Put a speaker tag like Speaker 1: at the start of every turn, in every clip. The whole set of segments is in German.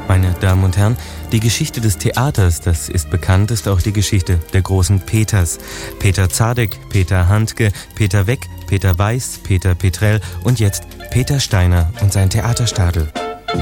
Speaker 1: Meine Damen und Herren, die Geschichte des Theaters, das ist bekannt, ist auch die Geschichte der großen Peters. Peter Zadek, Peter Handke, Peter Weck, Peter Weiß, Peter Petrell und jetzt Peter Steiner und sein Theaterstadel.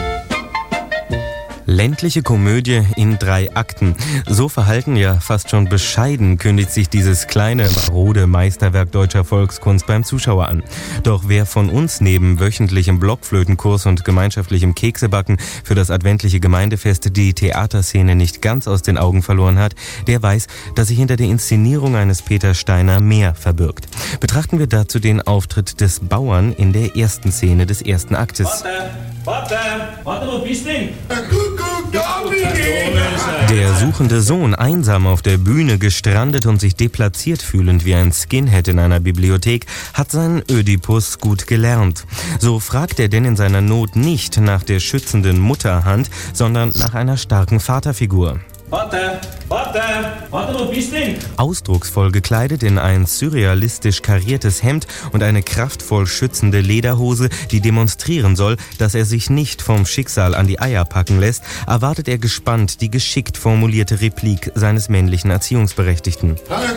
Speaker 1: Ländliche Komödie in 3 Akten. So verhalten, ja fast schon bescheiden, kündigt sich dieses kleine, marode Meisterwerk deutscher Volkskunst beim Zuschauer an. Doch wer von uns neben wöchentlichem Blockflötenkurs und gemeinschaftlichem Keksebacken für das adventliche Gemeindefest die Theaterszene nicht ganz aus den Augen verloren hat, der weiß, dass sich hinter der Inszenierung eines Peter Steiner mehr verbirgt. Betrachten wir dazu den Auftritt des Bauern in der ersten Szene des ersten Aktes.
Speaker 2: Warte, wo bist du denn?
Speaker 1: Der suchende Sohn, einsam auf der Bühne, gestrandet und sich deplatziert fühlend wie ein Skinhead in einer Bibliothek, hat seinen Ödipus gut gelernt. So fragt er denn in seiner Not nicht nach der schützenden Mutterhand, sondern nach einer starken Vaterfigur.
Speaker 2: Warte, wo bist du denn?
Speaker 1: Ausdrucksvoll gekleidet in ein surrealistisch kariertes Hemd und eine kraftvoll schützende Lederhose, die demonstrieren soll, dass er sich nicht vom Schicksal an die Eier packen lässt, erwartet er gespannt die geschickt formulierte Replik seines männlichen Erziehungsberechtigten.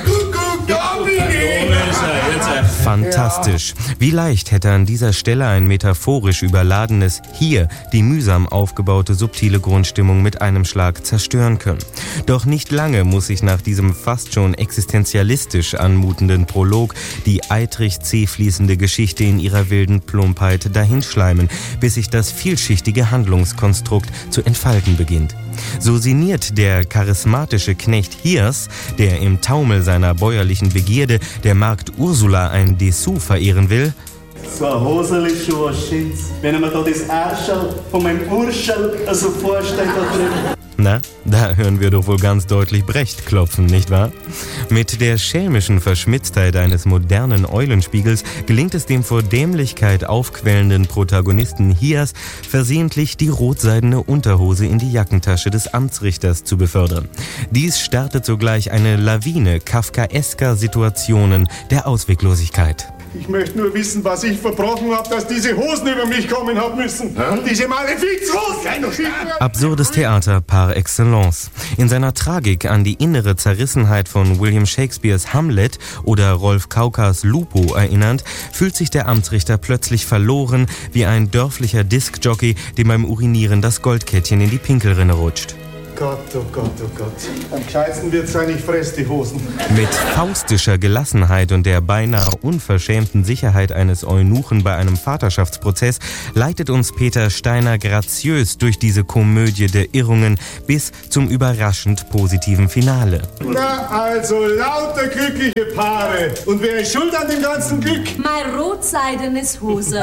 Speaker 1: Fantastisch. Wie leicht hätte an dieser Stelle ein metaphorisch überladenes Hier die mühsam aufgebaute subtile Grundstimmung mit einem Schlag zerstören können. Doch nicht lange muss sich nach diesem fast schon existenzialistisch anmutenden Prolog die eitrig zähfließende Geschichte in ihrer wilden Plumpheit dahinschleimen, bis sich das vielschichtige Handlungskonstrukt zu entfalten beginnt. So sinniert der charismatische Knecht Hiers, der im Taumel seiner bäuerlichen Begierde der Magd Ursula ein Dessous verehren will.
Speaker 3: So ein Hosel ist schon ein Schinz. Wenn man da das Arschel von meinem Urschel so vorstellt da drin.
Speaker 1: Na, da hören wir doch wohl ganz deutlich Brecht klopfen, nicht wahr? Mit der schelmischen Verschmitztheit eines modernen Eulenspiegels gelingt es dem vor Dämlichkeit aufquellenden Protagonisten Hiers, versehentlich die rotseidene Unterhose in die Jackentasche des Amtsrichters zu befördern. Dies startet sogleich eine Lawine kafkaesker Situationen der Ausweglosigkeit.
Speaker 4: Ich möchte nur wissen, was ich verbrochen habe, dass diese Hosen über mich kommen haben müssen. Diese Malefizhosen!
Speaker 1: Absurdes Theater par excellence. In seiner Tragik an die innere Zerrissenheit von William Shakespeares Hamlet oder Rolf Kaukers Lupo erinnernd, fühlt sich der Amtsrichter plötzlich verloren wie ein dörflicher Diskjockey, dem beim Urinieren das Goldkettchen in die Pinkelrinne rutscht.
Speaker 4: Gott, oh Gott, oh Gott. Am gescheitsten wird sein, ich fress die Hosen.
Speaker 1: Mit faustischer Gelassenheit und der beinahe unverschämten Sicherheit eines Eunuchen bei einem Vaterschaftsprozess leitet uns Peter Steiner graziös durch diese Komödie der Irrungen bis zum überraschend positiven Finale.
Speaker 4: Na, also lauter glückliche Paare. Und wer ist schuld an dem ganzen Glück?
Speaker 5: Mein rotseidenes Hose.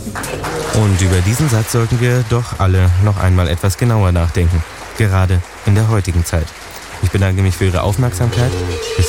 Speaker 1: Und über diesen Satz sollten wir doch alle noch einmal etwas genauer nachdenken. Gerade in der heutigen Zeit. Ich bedanke mich für Ihre Aufmerksamkeit.